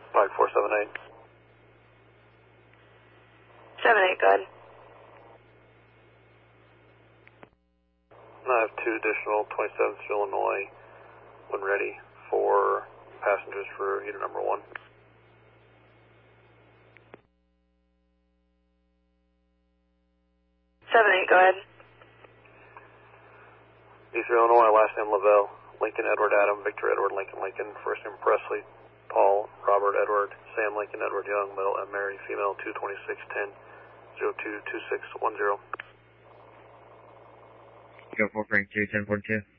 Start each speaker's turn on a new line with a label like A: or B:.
A: 5478.
B: 78, go ahead.
A: I have 2 additional 27th Illinois when ready for passengers for unit number 1.
B: 78, go ahead.
A: East Illinois, last name Lavelle, Lincoln Edward Adam, Victor Edward Lincoln Lincoln, first name Presley, Paul Robert Edward, Sam Lincoln Edward Young, middle and Mary, female 22610 022610.
C: Go for Frank 2 1042.